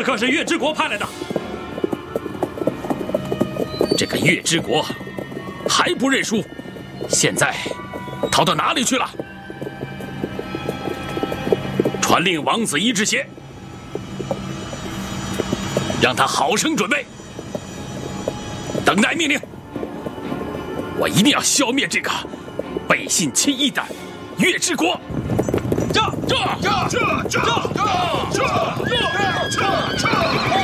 刺客是月之国派来的。 这个月之国还不认输，现在逃到哪里去了？传令王子伊之邪，让他好生准备，等待命令。我一定要消灭这个背信弃义的月之国！ 这！